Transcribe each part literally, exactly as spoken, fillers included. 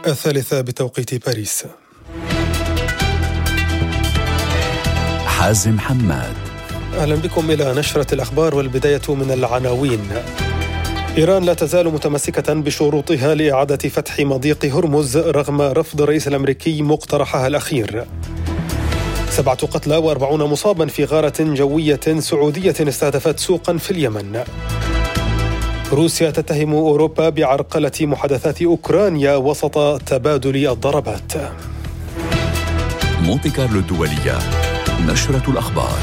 الثالثة بتوقيت باريس. حازم حماد. أهلا بكم إلى نشرة الأخبار، والبداية من العناوين. إيران لا تزال متمسكة بشروطها لإعادة فتح مضيق هرمز رغم رفض الرئيس الأمريكي مقترحها الأخير. سبعة قتلى وأربعون مصابا في غارة جوية سعودية استهدفت سوقا في اليمن. روسيا تتهم أوروبا بعرقلة محادثات أوكرانيا وسط تبادل الضربات. مونتي كارلو الدولية، نشرة الأخبار.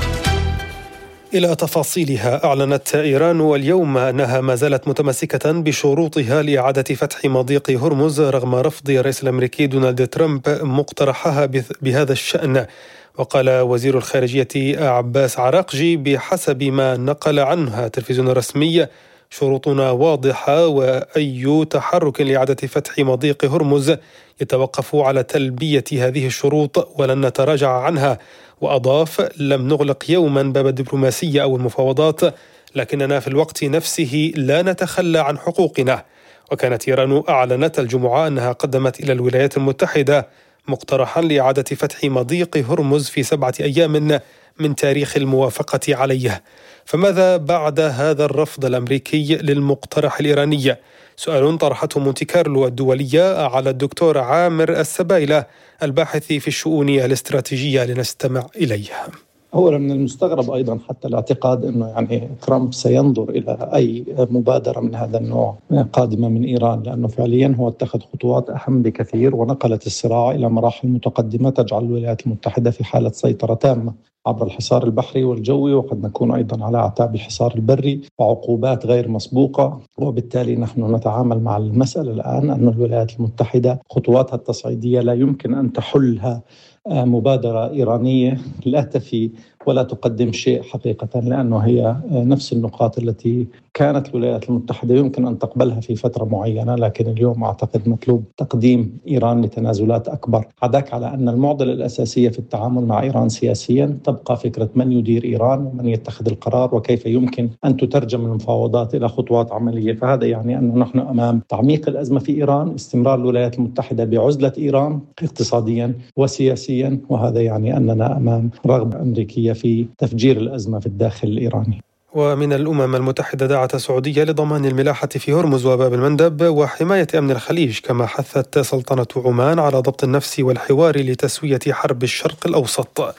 إلى تفاصيلها. أعلنت إيران اليوم أنها ما زالت متمسكة بشروطها لإعادة فتح مضيق هرمز رغم رفض الرئيس الأمريكي دونالد ترامب مقترحها بهذا الشأن. وقال وزير الخارجية عباس عراقجي بحسب ما نقل عنها التلفزيون الرسمي: شروطنا واضحة، وأي تحرك لإعادة فتح مضيق هرمز يتوقف على تلبية هذه الشروط ولن نتراجع عنها. وأضاف: لم نغلق يوما باب الدبلوماسية أو المفاوضات، لكننا في الوقت نفسه لا نتخلى عن حقوقنا. وكانت إيران أعلنت الجمعة أنها قدمت إلى الولايات المتحدة مقترحا لإعادة فتح مضيق هرمز في سبعة أيام من تاريخ الموافقة عليه. فماذا بعد هذا الرفض الأمريكي للمقترح الإيراني؟ سؤال طرحته مونتي كارلو الدولية على الدكتور عامر السبايلة الباحث في الشؤون الاستراتيجية، لنستمع إليه. أولا، من المستغرب أيضا حتى الاعتقاد أنه يعني ترامب سينظر إلى أي مبادرة من هذا النوع قادمة من إيران، لأنه فعليا هو اتخذ خطوات أهم بكثير ونقلت الصراع إلى مراحل متقدمة تجعل الولايات المتحدة في حالة سيطرة تامة عبر الحصار البحري والجوي، وقد نكون أيضا على أعتاب الحصار البري، وعقوبات غير مسبوقة. وبالتالي نحن نتعامل مع المسألة الآن أن الولايات المتحدة خطواتها التصعيدية لا يمكن أن تحلها مبادرة إيرانية لا تفي ولا تقدم شيء حقيقة، لأنه هي نفس النقاط التي كانت الولايات المتحدة يمكن أن تقبلها في فترة معينة، لكن اليوم أعتقد مطلوب تقديم إيران لتنازلات أكبر. عداك على أن المعضلة الأساسية في التعامل مع إيران سياسيا تبقى فكرة من يدير إيران ومن يتخذ القرار وكيف يمكن أن تترجم المفاوضات إلى خطوات عملية. فهذا يعني أنه نحن أمام تعميق الأزمة في إيران، استمرار الولايات المتحدة بعزلة إيران اقتصاديا وسياسيا، وهذا يعني أننا أمام رغبة أمريكية في تفجير الأزمة في الداخل الإيراني. ومن الأمم المتحدة دعت السعودية لضمان الملاحة في هرمز وباب المندب وحماية أمن الخليج، كما حثت سلطنة عمان على ضبط النفس والحوار لتسوية حرب الشرق الأوسط.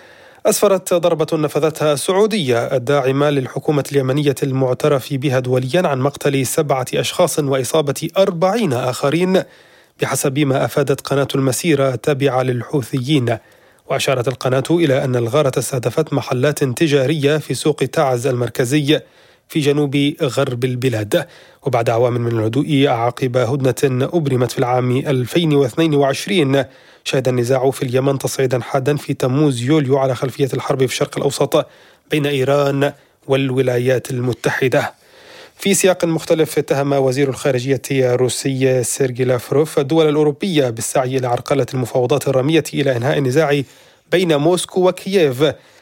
أسفرت ضربة نفذتها السعودية الداعمة للحكومة اليمنية المعترف بها دوليا عن مقتل سبعة أشخاص وإصابة أربعين آخرين بحسب ما أفادت قناة المسيرة التابعة للحوثيين. وأشارت القناة إلى أن الغارة استهدفت محلات تجارية في سوق تعز المركزي في جنوب غرب البلاد. وبعد أعوام من الهدوء عقب هدنة أبرمت في العام ألفين واثنين وعشرين، شهد النزاع في اليمن تصعيدا حادا في تموز يوليو على خلفية الحرب في الشرق الأوسط بين إيران والولايات المتحدة. في سياق مختلف، اتهم وزير الخارجية الروسي سيرجي لافروف الدول الأوروبية بالسعي إلى عرقلة المفاوضات الرامية إلى إنهاء النزاع بين موسكو وكييف،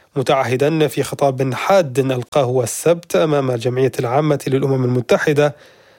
متعهدا في خطاب حاد ألقاه السبت أمام الجمعية العامة للأمم المتحدة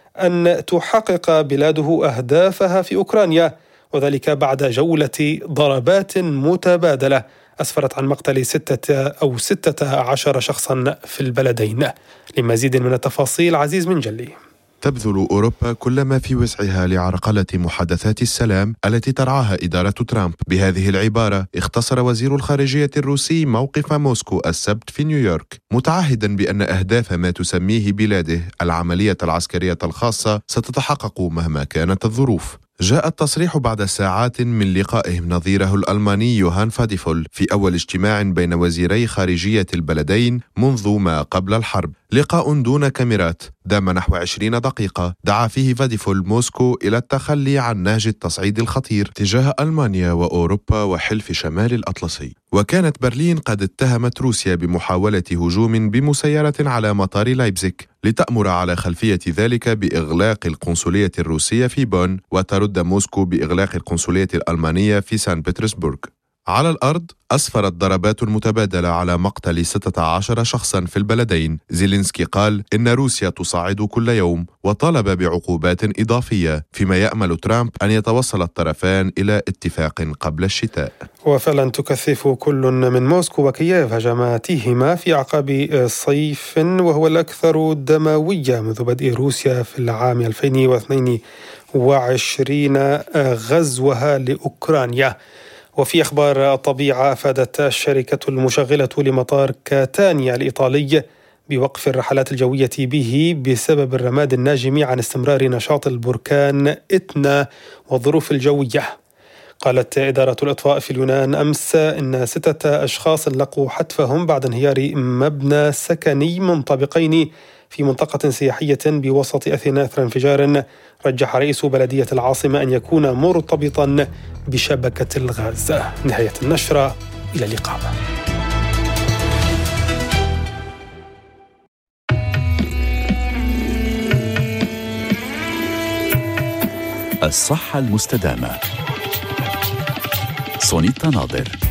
أن تحقق بلاده أهدافها في أوكرانيا، وذلك بعد جولة ضربات متبادلة أسفرت عن مقتل ستة أو ستة عشر شخصا في البلدين. لمزيد من التفاصيل عزيز من جلي. تبذل أوروبا كل ما في وسعها لعرقلة محادثات السلام التي ترعاها إدارة ترامب. بهذه العبارة اختصر وزير الخارجية الروسي موقف موسكو السبت في نيويورك، متعهدا بأن أهداف ما تسميه بلاده العملية العسكرية الخاصة ستتحقق مهما كانت الظروف. جاء التصريح بعد ساعات من لقائه نظيره الألماني يوهان فاديفول في أول اجتماع بين وزيري خارجية البلدين منذ ما قبل الحرب. لقاء دون كاميرات دام نحو عشرين دقيقة دعا فيه فاديفول موسكو إلى التخلي عن نهج التصعيد الخطير تجاه ألمانيا وأوروبا وحلف شمال الأطلسي. وكانت برلين قد اتهمت روسيا بمحاولة هجوم بمسيرة على مطار لايبزيك لتأمر على خلفية ذلك بإغلاق القنصلية الروسية في بون، وترد موسكو بإغلاق القنصلية الألمانية في سان بطرسبرغ. على الأرض أسفرت ضربات متبادلة على مقتل ستة عشر شخصا في البلدين. زيلينسكي قال إن روسيا تصعد كل يوم وطالب بعقوبات إضافية، فيما يأمل ترامب أن يتوصل الطرفان إلى اتفاق قبل الشتاء. وفعلا تكثف كل من موسكو وكييف هجماتهما في أعقاب صيف وهو الأكثر دموية منذ بدء روسيا في العام ألفين واثنين وعشرين غزوها لأوكرانيا. وفي أخبار الطبيعة، أفادت الشركة المشغلة لمطار كاتانيا الإيطالي بوقف الرحلات الجوية به بسبب الرماد الناجم عن استمرار نشاط البركان إتنا والظروف الجوية. قالت إدارة الإطفاء في اليونان أمس إن ستة أشخاص لقوا حتفهم بعد انهيار مبنى سكني من طابقين في منطقة سياحية بوسط أثينا أثر انفجار رجح رئيس بلدية العاصمة أن يكون مرتبطا بشبكة الغاز. نهاية النشرة، إلى اللقاء. الصحة المستدامة. سونيتا ناظر.